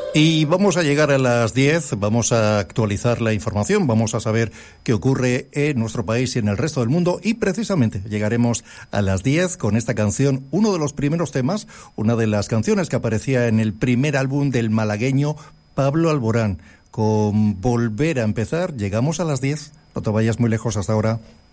Y vamos a llegar a las 10, vamos a actualizar la información, vamos a saber qué ocurre en nuestro país y en el resto del mundo, y precisamente llegaremos a las 10 con esta canción, uno de los primeros temas, una de las canciones que aparecía en el primer álbum del malagueño Pablo Alborán. Con Volver a empezar, llegamos a las 10, no te vayas muy lejos hasta ahora.